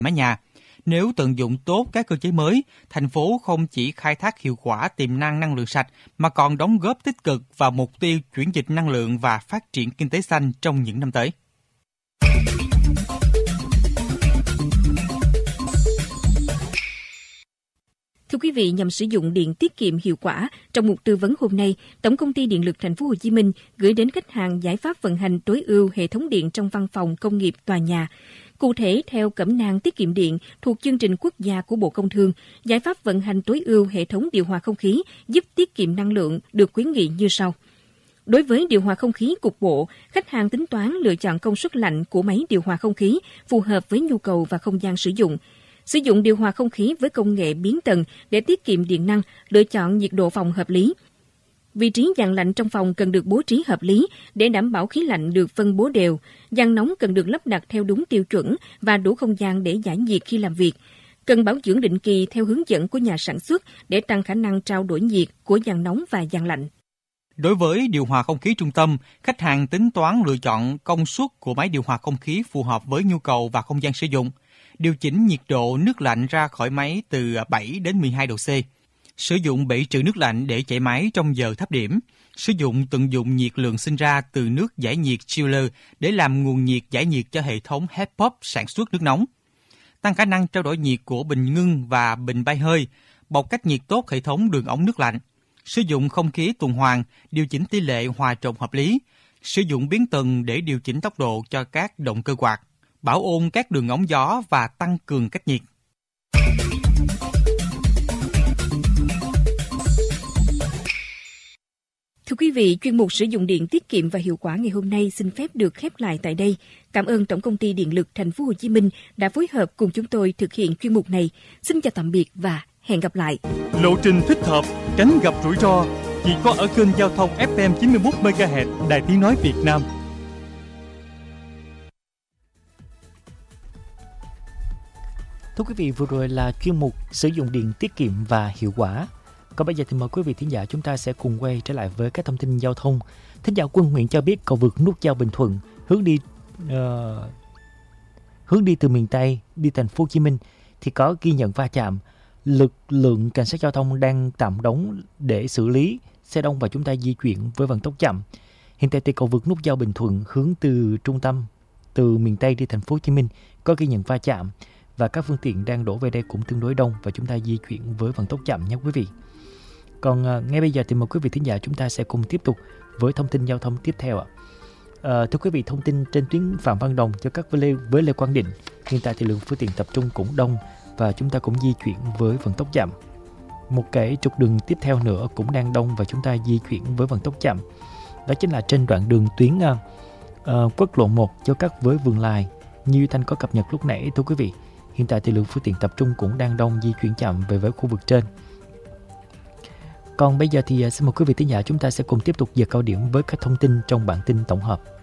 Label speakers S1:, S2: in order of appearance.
S1: mái nhà. Nếu tận dụng tốt các cơ chế mới, thành phố không chỉ khai thác hiệu quả tiềm năng năng lượng sạch mà còn đóng góp tích cực vào mục tiêu chuyển dịch năng lượng và phát triển kinh tế xanh trong những năm tới.
S2: Thưa quý vị, nhằm sử dụng điện tiết kiệm hiệu quả, trong một tư vấn hôm nay, Tổng công ty Điện lực Thành phố Hồ Chí Minh gửi đến khách hàng giải pháp vận hành tối ưu hệ thống điện trong văn phòng, công nghiệp, tòa nhà. Cụ thể, theo cẩm nang tiết kiệm điện thuộc chương trình quốc gia của Bộ Công Thương, giải pháp vận hành tối ưu hệ thống điều hòa không khí giúp tiết kiệm năng lượng được khuyến nghị như sau. Đối với điều hòa không khí cục bộ, khách hàng tính toán lựa chọn công suất lạnh của máy điều hòa không khí phù hợp với nhu cầu và không gian sử dụng. Sử dụng điều hòa không khí với công nghệ biến tần để tiết kiệm điện năng, lựa chọn nhiệt độ phòng hợp lý. Vị trí dàn lạnh trong phòng cần được bố trí hợp lý để đảm bảo khí lạnh được phân bố đều. Dàn nóng cần được lắp đặt theo đúng tiêu chuẩn và đủ không gian để giải nhiệt khi làm việc. Cần bảo dưỡng định kỳ theo hướng dẫn của nhà sản xuất để tăng khả năng trao đổi nhiệt của dàn nóng và dàn lạnh.
S1: Đối với điều hòa không khí trung tâm, khách hàng tính toán lựa chọn công suất của máy điều hòa không khí phù hợp với nhu cầu và không gian sử dụng. Điều chỉnh nhiệt độ nước lạnh ra khỏi máy từ 7 đến 12 độ C. Sử dụng bể trữ nước lạnh để chạy máy trong giờ thấp điểm. Sử dụng tận dụng nhiệt lượng sinh ra từ nước giải nhiệt chiller để làm nguồn nhiệt giải nhiệt cho hệ thống heat pump sản xuất nước nóng. Tăng khả năng trao đổi nhiệt của bình ngưng và bình bay hơi, bọc cách nhiệt tốt hệ thống đường ống nước lạnh. Sử dụng không khí tuần hoàn, điều chỉnh tỷ lệ hòa trộn hợp lý. Sử dụng biến tần để điều chỉnh tốc độ cho các động cơ quạt. Bảo ôn các đường ống gió và tăng cường cách nhiệt.
S2: Thưa quý vị, chuyên mục sử dụng điện tiết kiệm và hiệu quả ngày hôm nay xin phép được khép lại tại đây. Cảm ơn Tổng công ty Điện lực Thành phố Hồ Chí Minh đã phối hợp cùng chúng tôi thực hiện chuyên mục này. Xin chào tạm biệt và hẹn gặp lại.
S3: Lộ trình thích hợp, tránh gặp rủi ro chỉ có ở kênh giao thông FM 91 MHz Đài Tiếng nói Việt Nam.
S4: Thưa quý vị, vừa rồi là chuyên mục sử dụng điện tiết kiệm và hiệu quả. Còn bây giờ thì mời quý vị thính giả chúng ta sẽ cùng quay trở lại với các thông tin giao thông. Thính giả Quân Nguyễn cho biết cầu vượt nút giao Bình Thuận hướng đi từ miền Tây đi thành phố Hồ Chí Minh thì có ghi nhận va chạm. Lực lượng cảnh sát giao thông đang tạm đóng để xử lý xe đông và chúng ta di chuyển với vận tốc chậm. Hiện tại thì cầu vượt nút giao Bình Thuận hướng từ trung tâm từ miền Tây đi thành phố Hồ Chí Minh có ghi nhận va chạm và các phương tiện đang đổ về đây cũng tương đối đông và chúng ta di chuyển với vận tốc chậm nhé quý vị. Còn ngay bây giờ thì mời quý vị thính giả chúng ta sẽ cùng tiếp tục với thông tin giao thông tiếp theo ạ. Thưa quý vị, thông tin trên tuyến Phạm Văn Đồng cho các với Lê Quang Định, hiện tại thì lượng phương tiện tập trung cũng đông và chúng ta cũng di chuyển với vận tốc chậm. Một cái trục đường tiếp theo nữa cũng đang đông và chúng ta di chuyển với vận tốc chậm. Đó chính là trên đoạn đường tuyến quốc lộ 1 cho các với Vườn Lài như Thanh có cập nhật lúc nãy. Thưa quý vị, hiện tại thì lượng phương tiện tập trung cũng đang đông, di chuyển chậm về với khu vực trên. Còn bây giờ thì xin mời quý vị thính giả chúng ta sẽ cùng tiếp tục giờ cao điểm với các thông tin trong bản tin tổng hợp.